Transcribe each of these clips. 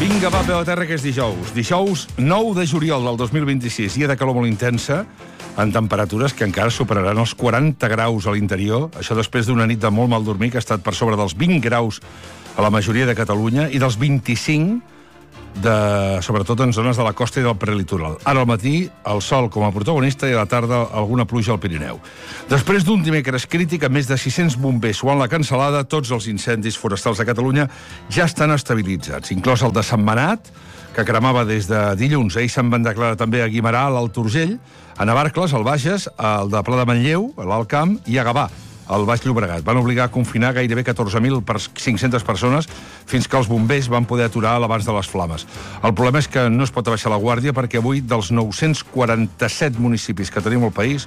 Vinga, va, peu a terra, que és dijous. Dijous 9 de juliol del 2026. Dia de calor molt intensa, en temperatures que encara superaran els 40 graus a l'interior. Això després d'una nit de molt mal dormir, que ha estat per sobre dels 20 graus a la majoria de Catalunya i dels 25 sobretot en zones de la costa i del prelitoral. Ara al matí, el sol com a protagonista i a la tarda alguna pluja al Pirineu. Després d'un dimecres crític amb més de 600 bombers suant la cansalada, tots els incendis forestals de Catalunya ja estan estabilitzats, inclòs el de Sentmenat, que cremava des de dilluns. Ahir se'n van declarar també a Guimerà, a l'Alt Urgell, a Navarcles, al Bages, al de Pla de Manlleu, a l'Alt Camp, i a Gavà, al Baix Llobregat. Van obligar a confinar gairebé 14.500 persones fins que els bombers van poder aturar l'abans de les flames. El problema és que no es pot abaixar la guàrdia perquè avui, dels 947 municipis que tenim al país,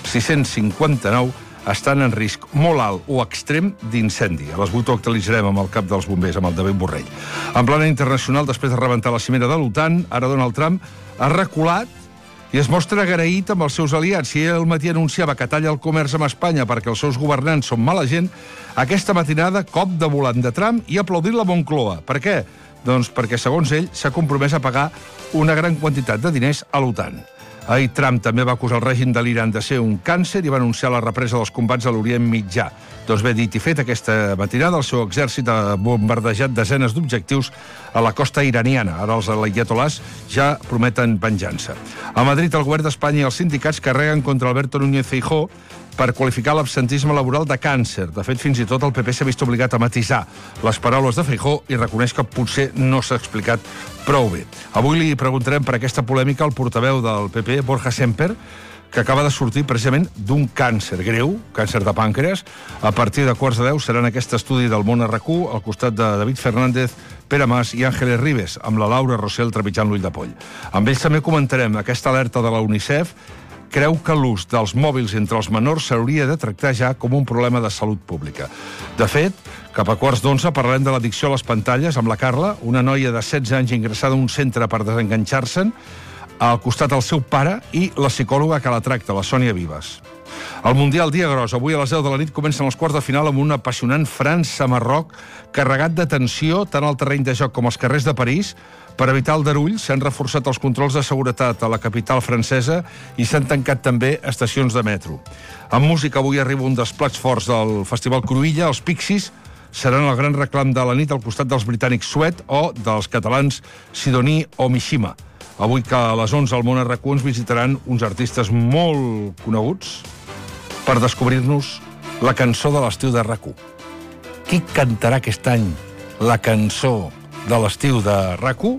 659 estan en risc molt alt o extrem d'incendi. A les 8 ho actualitzarem amb el cap dels bombers, amb el David Borrell. En plana internacional, després de rebentar la cimera de l'OTAN, ara Donald Trump ha reculat i es mostra agraït amb els seus aliats. Si ell al matí anunciava que talla el comerç amb Espanya perquè els seus governants són mala gent, aquesta matinada, cop de volant de Trump i aplaudit la Moncloa. Per què? Doncs perquè, segons ell, s'ha compromès a pagar una gran quantitat de diners a l'OTAN. Ahir Trump també va acusar el règim de l'Iran de ser un càncer i va anunciar la represa dels combats a l'Orient Mitjà. Doncs bé, dit i fet, aquesta matinada el seu exèrcit ha bombardejat desenes d'objectius a la costa iraniana. Ara els ayatolás ja prometen venjança. A Madrid, el govern d'Espanya i els sindicats carreguen contra Alberto Núñez Feijóo per qualificar l'absentisme laboral de càncer. De fet, fins i tot el PP s'ha vist obligat a matisar les paraules de Feijóo i reconeix que potser no s'ha explicat prou bé. Avui li preguntarem per aquesta polèmica al portaveu del PP, Borja Semper, que acaba de sortir precisament d'un càncer greu, càncer de pàncreas. A partir de 9:15 serà en aquest estudi del Món RQ, al costat de David Fernández, Pere Mas i Àngeles Ribes, amb la Laura Rossell trepitjant l'ull de poll. Amb ells també comentarem aquesta alerta de la UNICEF. Creu que l'ús dels mòbils entre els menors s'hauria de tractar ja com un problema de salut pública. De fet, cap a 9:45 parlarem de l'addicció a les pantalles amb la Carla, una noia de 16 anys ingressada a un centre per desenganxar-se'n, al costat del seu pare i la psicòloga que la tracta, la Sònia Vives. El Mundial Dia Gros. Avui a les 10 de la nit comencen els quarts de final amb un apassionant França-Marroc carregat de tensió tant al terreny de joc com als carrers de París. Per evitar aldarulls s'han reforçat els controls de seguretat a la capital francesa i s'han tancat també estacions de metro. En música, avui arriba un dels plats forts del Festival Cruïlla, els Pixies. Seran el gran reclam de la nit al costat dels britànics Sweat o dels catalans Sidoní o Mishima. Avui que a les 11 al Món RQ ens visitaran uns artistes molt coneguts per descobrir-nos la cançó de l'estiu de RAC1. Qui cantarà aquest any la cançó de l'estiu de RAC1?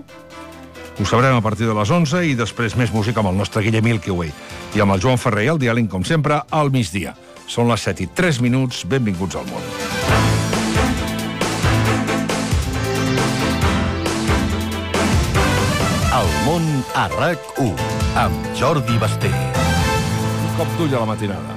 Ho sabrem a partir de les 11 i després més música amb el nostre Guillem Milky Way. I amb el Joan Ferrer i el diàleg, com sempre, al migdia. Són les 7:03. Benvinguts al món. El món a RAC1, amb Jordi Basté. Un cop d'ull a la matinada.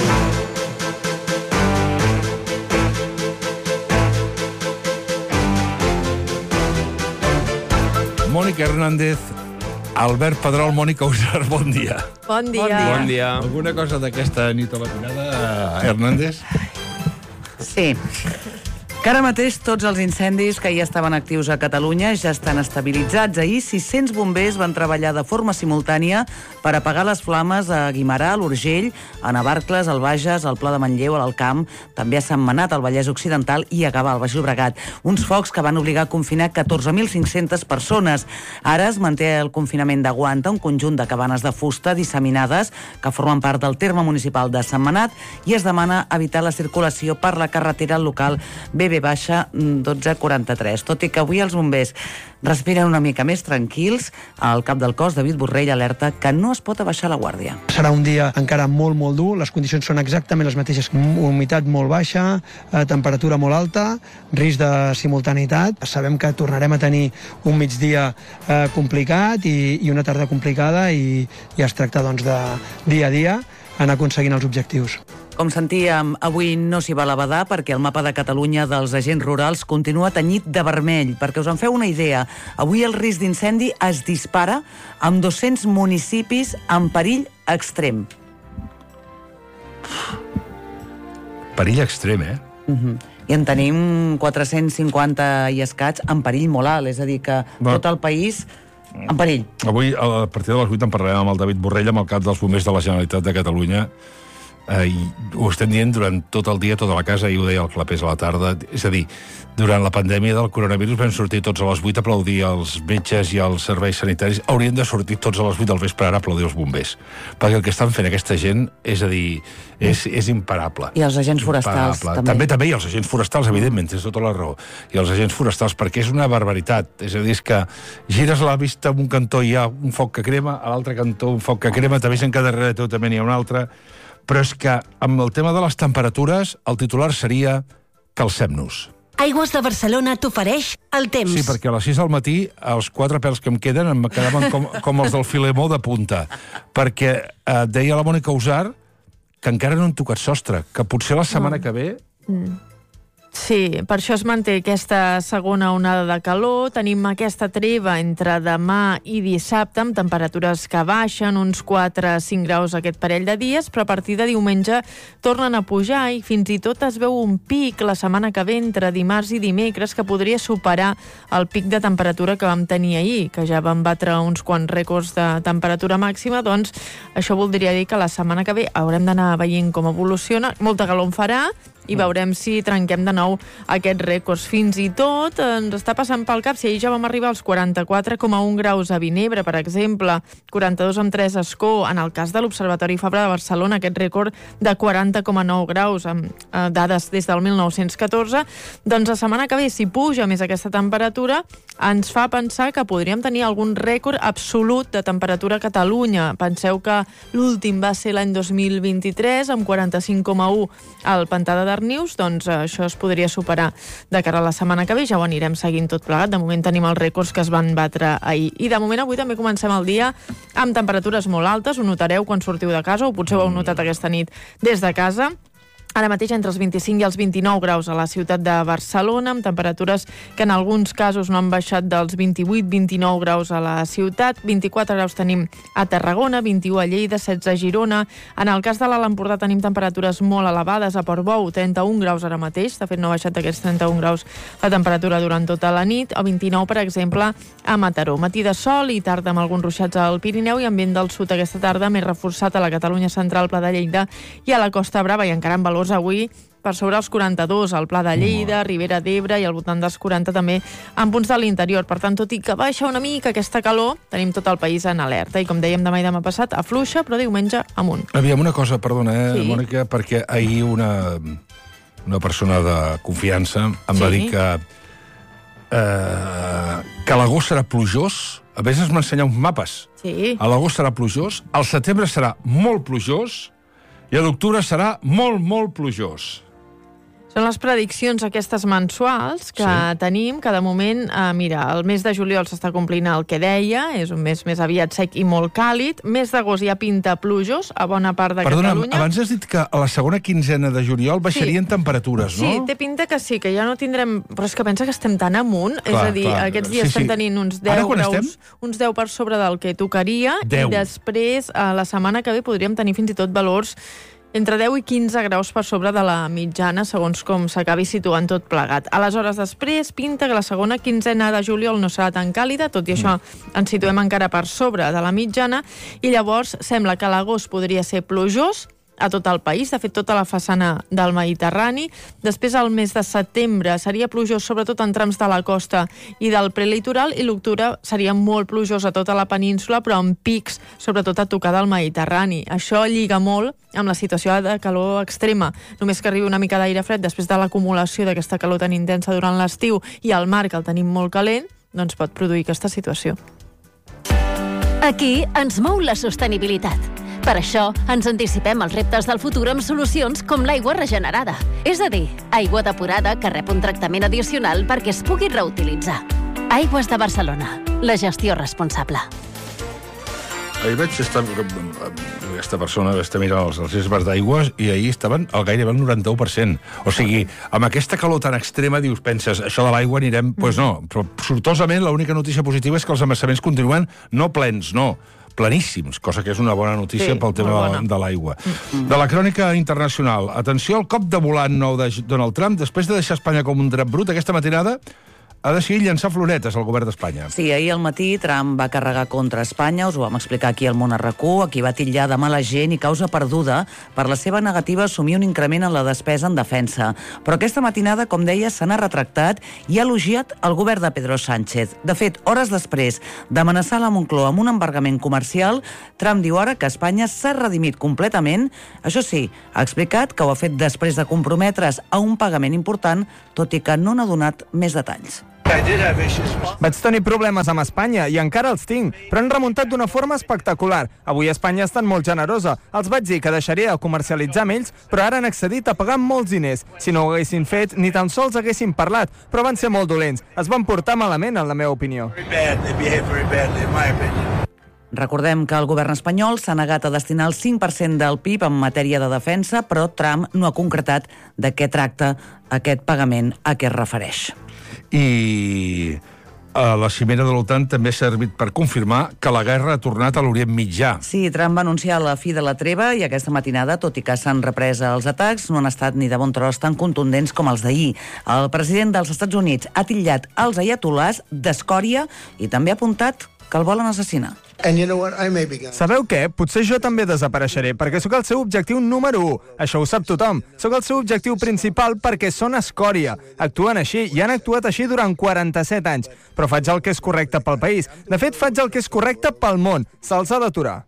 Mònica Hernández, Albert Pedrol, Mònica Usar, bon dia. Bon dia. Bon dia. Alguna cosa d'aquesta nit a matinada, Hernández? Sí. Que ara mateix tots els incendis que ja estaven actius a Catalunya ja estan estabilitzats. Ahir 600 bombers van treballar de forma simultània per apagar les flames a Guimerà, a l'Urgell, a Navarcles, al Bages, al Pla de Manlleu, a l'Alt Camp, també a Sentmenat, al Vallès Occidental i a Gavà, al Baix Llobregat. Uns focs que van obligar a confinar 14.500 persones. Ara es manté el confinament de Guanta, un conjunt de cabanes de fusta disseminades que formen part del terme municipal de Sentmenat, i es demana evitar la circulació per la carretera local BB-1243. Tot i que avui els bombers respiren una mica més tranquils, el cap del cos, David Borrell, alerta que no es pot abaixar la guàrdia. Serà un dia encara molt dur, les condicions són exactament les mateixes, humitat molt baixa, temperatura molt alta, risc de simultaneïtat. Sabem que tornarem a tenir un migdia complicat i una tarda complicada i es tracta doncs, de dia a dia anar aconseguint els objectius. Com sentíem, avui no s'hi va a badar perquè el mapa de Catalunya dels agents rurals continua tenyit de vermell. Perquè us en feu una idea, avui el risc d'incendi es dispara amb 200 municipis en perill extrem. Perill extrem, eh? I en tenim 450 i escaig en perill molt alt, és a dir, que tot el país en perill. Avui, a partir de les 8, en parlarem amb el David Borrell, amb el cap dels bombers de la Generalitat de Catalunya, i ho estem dient durant tot el dia, tota la casa, i ho deia el Clapés a la tarda. És a dir, durant la pandèmia del coronavirus vam sortir tots a les 8 a aplaudir els metges i els serveis sanitaris. Haurien de sortir tots a les 8 del vespre ara a aplaudir els bombers. Perquè el que estan fent aquesta gent, és a dir, és imparable. I els agents forestals, també. També, i els agents forestals, evidentment, tens tota la raó. I els agents forestals, perquè és una barbaritat. És a dir, és que gires la vista en un cantó i hi ha un foc que crema, a l'altre cantó un foc que crema, també que darrere de tu també n'hi ha un altre. Però és que, amb el tema de les temperatures, el titular seria calcem-nos. Aigües de Barcelona t'ofereix el temps. Sí, perquè a les 6 del matí, els 4 pèls que em queden em quedaven com els del Filemó de punta. Perquè deia la Mònica Usar que encara no han tocat sostre, que potser la setmana que ve... Sí, per això es manté aquesta segona onada de calor. Tenim aquesta treva entre demà i dissabte, amb temperatures que baixen uns 4-5 graus aquest parell de dies, però a partir de diumenge tornen a pujar i fins i tot es veu un pic la setmana que ve entre dimarts i dimecres que podria superar el pic de temperatura que vam tenir ahir, que ja vam batre uns quants rècords de temperatura màxima. Doncs això voldria dir que la setmana que ve haurem d'anar veient com evoluciona. Molta calor en farà i veurem si trenquem de nou aquests rècords. Fins i tot ens està passant pel cap si ahir ja vam arribar als 44,1 graus a Vinebre, per exemple, 42,3 a Escó. En el cas de l'Observatori Fabra de Barcelona, aquest rècord de 40,9 graus, amb dades des del 1914, doncs la setmana que ve, si puja més aquesta temperatura, ens fa pensar que podríem tenir algun rècord absolut de temperatura a Catalunya. Penseu que l'últim va ser l'any 2023, amb 45,1 al Pantà de Darnius, doncs això es podria superar de cara a la setmana que ve, ja ho anirem seguint tot plegat. De moment tenim els rècords que es van batre ahir. I de moment avui també comencem el dia amb temperatures molt altes, ho notareu quan sortiu de casa, o potser ho heu notat aquesta nit des de casa. Ara mateix entre els 25 i els 29 graus a la ciutat de Barcelona, amb temperatures que en alguns casos no han baixat dels 28-29 graus a la ciutat. 24 graus tenim a Tarragona, 21 a Lleida, 16 a Girona. En el cas de l'Alt Empordà tenim temperatures molt elevades, a Portbou 31 graus ara mateix, de fet no ha baixat aquests 31 graus la temperatura durant tota la nit, o 29 per exemple a Mataró. Matí de sol i tarda amb alguns ruixats al Pirineu i ambient del sud aquesta tarda més reforçat a la Catalunya central, Pla de Lleida i a la Costa Brava, i encara en valors avui per sobre els 42 al Pla de Lleida, Ribera d'Ebre i al voltant dels 40 també en punts de l'interior. Per tant, tot i que baixa una mica aquesta calor, tenim tot el país en alerta i com dèiem demà i demà passat afluixa, però diumenge amunt. Aviam, una cosa, perdona, Sí. Mònica, perquè ahir una persona de confiança em va dir que l'agost serà plujós. A vegades m'ensenya uns mapes. Sí. A l'agost serà plujós, al setembre serà molt plujós i a l'octubre serà molt, molt plujós. Són les prediccions aquestes mensuals que tenim, que de moment, mira, el mes de juliol s'està complint el que deia, és un mes més aviat sec i molt càlid, mes d'agost ja pinta plujós a bona part de Catalunya. Abans has dit que a la segona quinzena de juliol baixarien temperatures, no? Sí, té pinta que sí, que ja no tindrem... Però és que pensa que estem tan amunt, és a dir, aquests dies estem tenint uns 10 graus, uns 10 per sobre del que tocaria, 10. I després, la setmana que ve, podríem tenir fins i tot valors entre 10 i 15 graus per sobre de la mitjana, segons com s'acabi situant tot plegat. Aleshores, després, pinta que la segona quinzena de juliol no serà tan càlida, tot i això ens situem encara per sobre de la mitjana, i llavors sembla que l'agost podria ser plujós a tot el país, de fet tota la façana del Mediterrani. Després el mes de setembre seria plujós sobretot en trams de la costa i del prelitoral, i l'octubre seria molt plujós a tota la península, però amb pics sobretot a tocar del Mediterrani. Això lliga molt amb la situació de calor extrema. Només que arribi una mica d'aire fred després de l'acumulació d'aquesta calor tan intensa durant l'estiu i el mar, que el tenim molt calent, doncs pot produir aquesta situació. Aquí ens mou la sostenibilitat. Per això, ens anticipem als reptes del futur amb solucions com l'aigua regenerada. És a dir, aigua depurada que rep un tractament addicional perquè es pugui reutilitzar. Aigües de Barcelona. La gestió responsable. Ahir veig aquesta persona està mirant els reserves d'aigües i ahir estaven gairebé el 91%. O sigui, amb aquesta calor tan extrema penses, això de l'aigua anirem... Doncs no, però sortosament l'única notícia positiva és que els embassaments continuen no plens, no, planíssims, cosa que és una bona notícia pel tema de l'aigua. De la crònica internacional, atenció al cop de volant nou de Donald Trump, després de deixar Espanya com un drap brut, aquesta matinada ha decidit llançar floretes al govern d'Espanya. Sí, ahir al matí Trump va carregar contra Espanya, us ho vam explicar aquí al Món a RAC1, aquí va titllar de mala gent i causa perduda per la seva negativa a assumir un increment en la despesa en defensa. Però aquesta matinada, com deia, se n'ha retractat i ha elogiat el govern de Pedro Sánchez. De fet, hores després d'amenaçar la Moncloa amb un embargament comercial, Trump diu ara que Espanya s'ha redimit completament. Això sí, ha explicat que ho ha fet després de comprometre's a un pagament important, tot i que no n'ha donat més detalls. Vaig tenir problemes amb Espanya i encara els tinc, però han remuntat d'una forma espectacular. Avui Espanya ha estat molt generosa. Els vaig dir que deixaria de comercialitzar amb ells, però ara han accedit a pagar molts diners. Si no ho haguessin fet, ni tan sols haguessin parlat, però van ser molt dolents. Es van portar malament, en la meva opinió. Recordem que el govern espanyol s'ha negat a destinar el 5% del PIB en matèria de defensa, però Trump no ha concretat de què tracta aquest pagament a què es refereix. I la cimera de l'OTAN també ha servit per confirmar que la guerra ha tornat a l'Orient Mitjà. Sí, Trump va anunciar la fi de la treva i aquesta matinada, tot i que s'han reprès els atacs, no han estat ni de bon tros tan contundents com els d'ahir. El president dels Estats Units ha titllat els aiatolars d'escòria i també ha apuntat que el volen assassinar. Sabeu què? Potser jo també desapareixeré, perquè sóc el seu objectiu número 1. Això ho sap tothom. Sóc el seu objectiu principal perquè són escòria. Actuen així i han actuat així durant 47 anys. Però faig el que és correcte pel país. De fet, faig el que és correcte pel món. Se'ls ha d'aturar.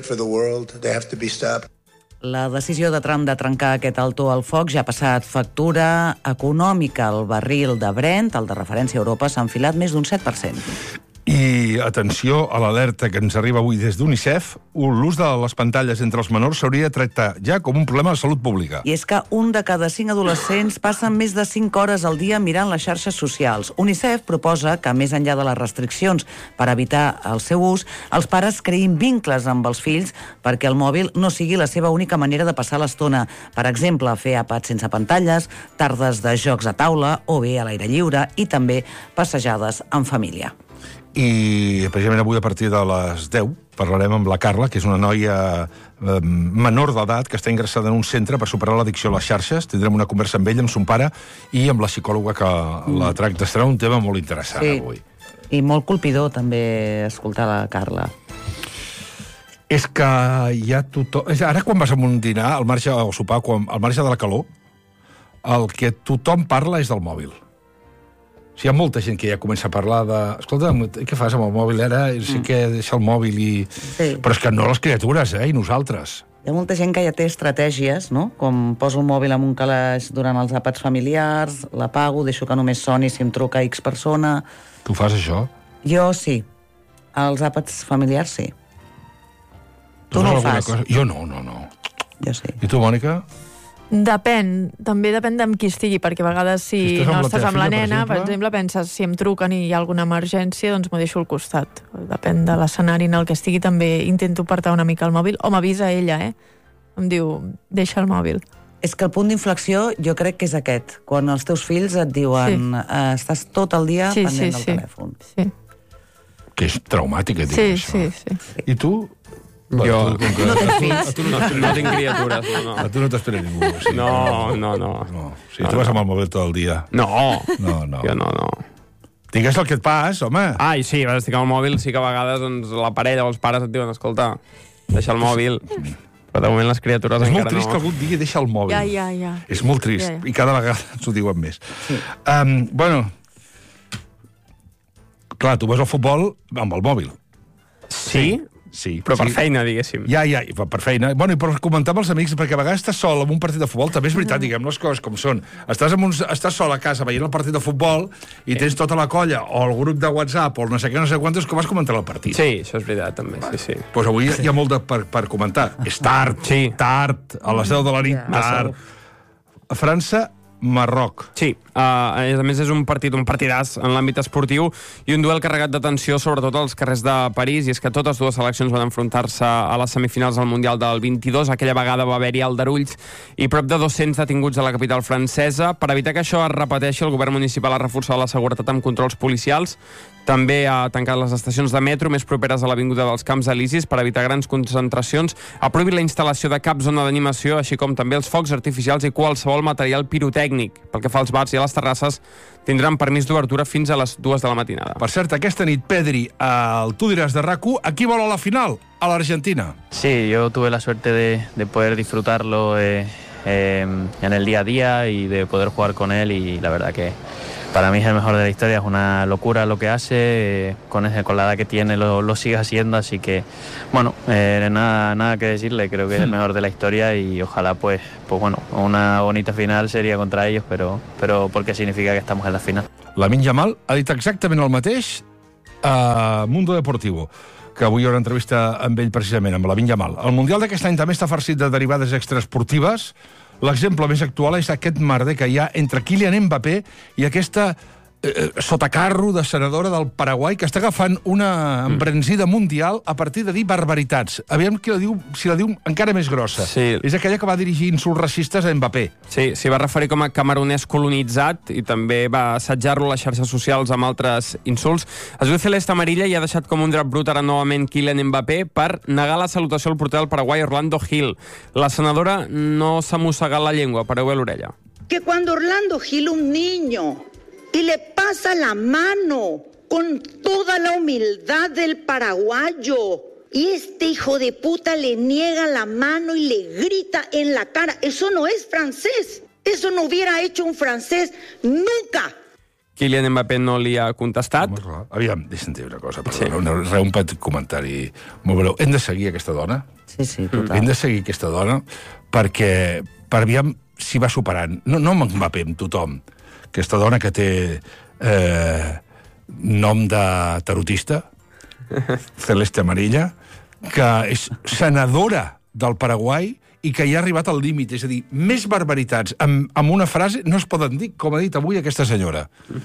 La decisió de Trump de trencar aquest alto al foc ja ha passat factura econòmica. El barril de Brent, el de referència a Europa, s'ha enfilat més d'un 7%. I atenció a l'alerta que ens arriba avui des d'UNICEF, l'ús de les pantalles entre els menors s'hauria de tractar ja com un problema de salut pública. I és que un de cada 5 adolescents passen més de 5 hores al dia mirant les xarxes socials. UNICEF proposa que, més enllà de les restriccions per evitar el seu ús, els pares creïn vincles amb els fills perquè el mòbil no sigui la seva única manera de passar l'estona. Per exemple, fer àpats sense pantalles, tardes de jocs a taula o bé a l'aire lliure i també passejades en família. I precisament avui a partir de les 10 parlarem amb la Carla, que és una noia menor d'edat que està ingressada en un centre per superar l'addicció a les xarxes. Tindrem una conversa amb ella, amb son pare i amb la psicòloga que la tracta. Serà un tema molt interessant avui. I molt colpidor també escoltar la Carla. És que hi ha tothom... Ara quan vas a un dinar, al marge o sopar, al marge de la calor, el que tothom parla és del mòbil. Hi ha molta gent que ja comença a parlar de... Escolta, què fas amb el mòbil ara? Sí que deixa el mòbil i... Sí. Però és que no les criatures, i nosaltres. Hi ha molta gent que ja té estratègies, no? Com poso el mòbil en un calaix durant els àpats familiars, l'apago, deixo que només soni si em truca X persona... Tu fas això? Jo sí. Els àpats familiars sí. Tu no ho fas? Jo no. Jo sí. I tu, Mònica? Depèn, també depèn d'amb qui estigui, perquè a vegades si no estàs amb la nena, per exemple, penses, si em truquen i hi ha alguna emergència, doncs m'ho deixo al costat. Depèn de l'escenari en el que estigui, també intento apartar una mica el mòbil, o m'avisa ella, em diu, deixa el mòbil. És que el punt d'inflexió jo crec que és aquest, quan els teus fills et diuen estàs tot el dia pendent del telèfon. Sí. Que és traumàtic, et dic això. Sí. I tu? Jo no tens fills. No tinc criatures, no. A tu no t'espera ningú. Sí, No. Sí, tu vas amb el mòbil tot el dia. No. Jo no. Digues el que et pas, home. Ai, sí, vas estic amb el mòbil, sí que a vegades doncs, la parella o els pares et diuen, escolta, deixa el mòbil. Però de moment les criatures encara no. És molt trist que algú et digui deixa el mòbil. Ja. És molt trist, i cada vegada ens ho diuen més. Bueno, clar, tu vas al futbol amb el mòbil. Sí? Sí. Però per feina, diguéssim. Ja, per feina. Bueno, i per comentar amb els amics, perquè a vegades estàs sol en un partit de futbol, també és veritat, diguem les coses com són. Estàs sol a casa veient el partit de futbol i tens tota la colla, o el grup de WhatsApp, o no sé què, no sé quantos, que vas comentar el partit. Sí, això és veritat, també, sí. Doncs avui hi ha molt per comentar. És tard, a les 10 de la nit, tard. A França, Marroc. Sí, a més és un partidàs en l'àmbit esportiu i un duel carregat d'atenció sobretot als carrers de París, i és que totes dues seleccions van enfrontar-se a les semifinals del Mundial del 22. Aquella vegada va haver-hi aldarulls i prop de 200 detinguts a la capital francesa. Per evitar que això es repeteixi, el govern municipal ha reforçat la seguretat amb controls policials També ha tancat les estacions de metro més properes a l'Avinguda dels Camps Elisis per evitar grans concentracions. Ha prohibit la instal·lació de cap zona d'animació, així com també els focs artificials i qualsevol material pirotècnic. Pel que fa als bars i a les terrasses, tindran permís d'obertura fins a les 2 de la matinada. Per cert, aquesta nit, Pedri, al Tu diràs de RAC1, a qui vol a la final? A l'Argentina. Sí, yo tuve la suerte de poder disfrutarlo en el día a día y de poder jugar con él, y la verdad que para mí es el mejor de la historia, es una locura lo que hace, con la edad que tiene lo sigue haciendo, así que bueno, nada que decirle, creo que es el mejor de la historia y ojalá pues bueno, una bonita final sería contra ellos, pero porque significa que estamos en la final. Lamine Yamal ha dit exactament el mateix a Mundo Deportivo, que avui hi haurà una entrevista amb ell precisament, amb Lamine Yamal. El Mundial d'aquest any també està farcit de derivades extraesportives. L'exemple més actual és aquest merder que hi ha entre Kylian Mbappé i aquesta sotacarro de senadora del Paraguai que està agafant una embranzida mundial a partir de dir barbaritats. Aviam qui la diu, si la diu encara més grossa. Sí. És aquella que va dirigir insults racistes a Mbappé. Sí, s'hi va referir com a camerunès colonitzat i també va assetjar-lo a les xarxes socials amb altres insults. Es diu Celeste Amarilla i ha deixat com un drap brut ara novament Kylian Mbappé per negar la salutació al porter del Paraguai, Orlando Gil. La senadora no s'ha mossegat la llengua, pareu bé l'orella. Que cuando Orlando Gil, un niño, y le pasa la mano con toda la humildad del paraguayo, y este hijo de puta le niega la mano y le grita en la cara. Eso no es francés. Eso no hubiera hecho un francés nunca. Kylian Mbappé no li ha contestat. Aviam, deixa'm dir una cosa, perdona, un petit comentari molt breu. Hem de seguir aquesta dona? Sí, total. Hem de seguir aquesta dona perquè, per aviam, s'hi va superant. No amb Mbappé, amb tothom. Aquesta dona que té nom de tarotista, Celeste Amarilla, que és senadora del Paraguai i que hi ha arribat al límit. És a dir, més barbaritats amb una frase no es poden dir, com ha dit avui aquesta senyora.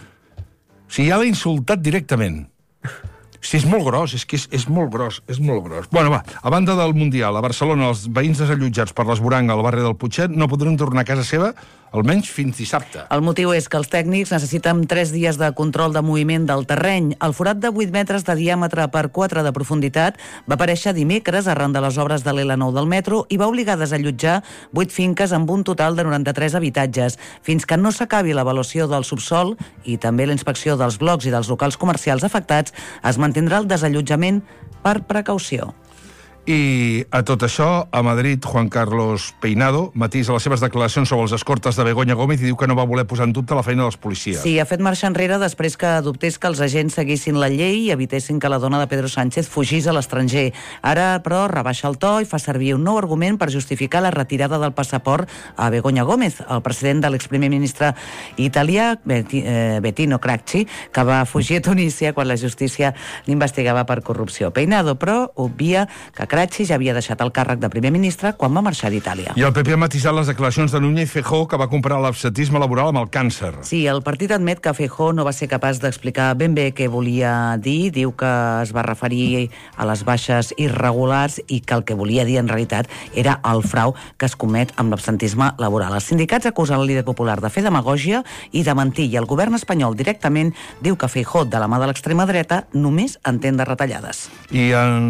O sigui, ja l'ha insultat directament. Sí, és molt gros, és que és molt gros, és molt gros. Bueno, va, a banda del Mundial, a Barcelona, els veïns desallotjats per l'esborang al barri del Putxet no podran tornar a casa seva almenys fins dissabte. El motiu és que els tècnics necessiten 3 dies de control de moviment del terreny. El forat de 8 metres de diàmetre per 4 de profunditat va aparèixer dimecres arran de les obres de l'L9 del metro i va obligar a desallotjar 8 finques amb un total de 93 habitatges. Fins que no s'acabi l'avaluació del subsol i també la inspecció dels blocs i dels locals comercials afectats, es mantindrà el desallotjament per precaució. I a tot això, a Madrid, Juan Carlos Peinado matisa les seves declaracions sobre els escortes de Begoña Gómez i diu que no va voler posar en dubte la feina dels policies. Sí, ha fet marxa enrere després que adoptés que els agents seguissin la llei i evitessin que la dona de Pedro Sánchez fugís a l'estranger. Ara, però, rebaixa el to i fa servir un nou argument per justificar la retirada del passaport a Begoña Gómez, el president de l'exprimer ministre italià, Bettino Craxi, que va fugir a Tunísia quan la justícia l'investigava per corrupció. Peinado, però, obvia que Craxi ja havia deixat el càrrec de primer ministre quan va marxar d'Itàlia. I el PP ha matisat les declaracions de Núñez Feijóo, que va comparar l'absentisme laboral amb el càncer. Sí, el partit admet que Feijóo no va ser capaç d'explicar ben bé què volia dir. Diu que es va referir a les baixes irregulars i que el que volia dir en realitat era el frau que es comet amb l'absentisme laboral. Els sindicats acusen el líder popular de fer demagògia i de mentir, i el govern espanyol directament diu que Feijóo, de la mà de l'extrema dreta, només entén de retallades. I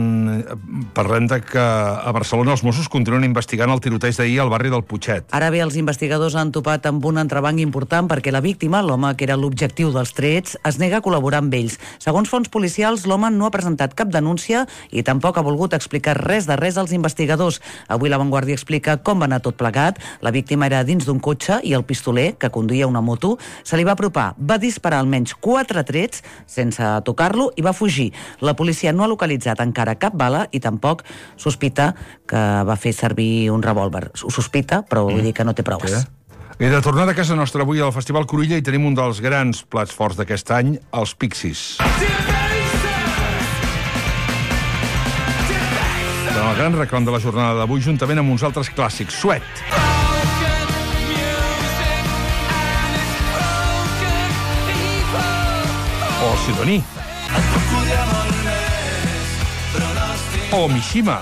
parlem de que a Barcelona els Mossos continuen investigant el tiroteig d'ahir al barri del Putxet. Ara bé, els investigadors han topat amb un entrebanc important perquè la víctima, l'home que era l'objectiu dels trets, es nega a col·laborar amb ells. Segons fonts policials, l'home no ha presentat cap denúncia i tampoc ha volgut explicar res de res als investigadors. Avui La Vanguardia explica com va anar tot plegat. La víctima era dins d'un cotxe i el pistoler, que conduïa una moto, se li va apropar, va disparar almenys 4 trets sense tocar-lo i va fugir. La policia no ha localitzat encara cap bala i tampoc sospita que va fer servir un revòlver. Ho sospita, però vull dir que no té proves. I de tornada a casa nostra avui al Festival Cruïlla i tenim un dels grans plats forts d'aquest any, els Pixies. El gran reclam de la jornada d'avui, juntament amb uns altres clàssics, Sweat. O Sidoní. O Mishima.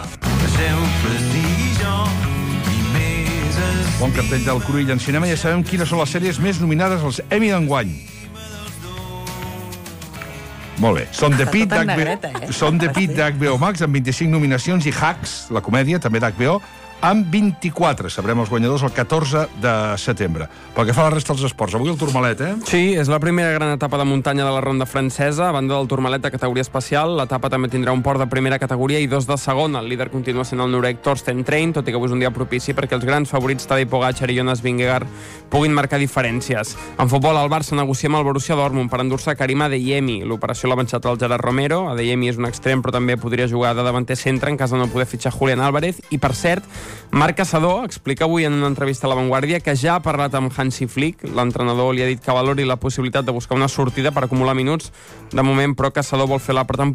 Bon cartell del Cruïlla en cinema. Ja sabem quines són les sèries més nominades als Emmy d'enguany. Molt bé. Són The Pit tot en negreta, d'HBO Max, amb 25 nominacions, i Hacks, la comèdia, també d'HBO, amb 24. Sabrem els guanyadors el 14 de setembre. Pel que fa a la resta dels esports, avui el Tourmalet, Sí, és la primera gran etapa de muntanya de la ronda francesa, a banda del Tourmalet de categoria especial. L'etapa també tindrà un port de primera categoria i 2 de segona. El líder continua sent el noruec Torsten Trein, tot i que avui és un dia propici perquè els grans favorits Tadej Pogačar i Jonas Vingegaard puguin marcar diferències. En futbol, el Barça negocia amb el Borussia Dortmund per endur-se Karim Adeyemi. L'operació l'ha avançat el Gerard Romero. Adeyemi és un extrem, però també podria jugar de davanter centre en cas de no poder fitxar Julián Álvarez. I, per cert, Marc Caçador explica avui en una entrevista a La Vanguardia que ja ha parlat amb Hansi Flick. L'entrenador li ha dit que valori la possibilitat de buscar una sortida per acumular minuts. De moment, però, Caçador vol fer la pretemporada